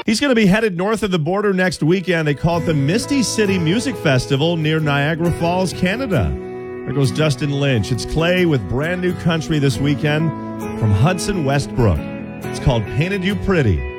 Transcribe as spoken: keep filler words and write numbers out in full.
He's going to be headed north of the border next weekend. They call it the Misty City Music Festival near Niagara Falls, Canada. There goes Justin Lynch. It's Clay with brand new country this weekend from Hudson Westbrook. It's called Painted You Pretty.